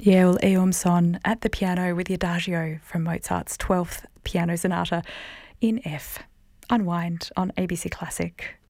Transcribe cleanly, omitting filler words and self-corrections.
Yeah, well, Eom Son at the piano with the Adagio from Mozart's 12th Piano Sonata in F. Unwind on ABC Classic.